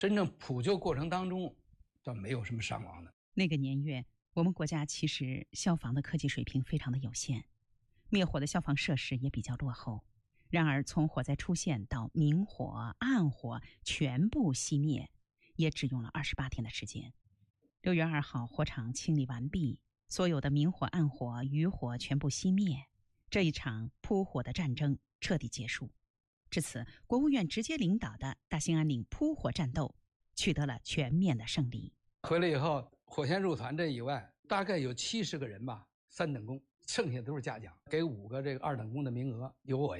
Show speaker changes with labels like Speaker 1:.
Speaker 1: 真正扑救过程当中，倒没有什么伤亡的。
Speaker 2: 那个年月，我们国家其实消防的科技水平非常的有限，灭火的消防设施也比较落后。然而，从火灾出现到明火、暗火全部熄灭，也只用了28天的时间。6月2号，火场清理完毕，所有的明火、暗火、余火全部熄灭，这一场扑火的战争彻底结束。至此，国务院直接领导的大兴安岭扑火战斗取得了全面的胜利。
Speaker 1: 回来以后，火线入团这以外，大概有70个人吧，3等功，剩下都是嘉奖，给5个这个2等功的名额，有我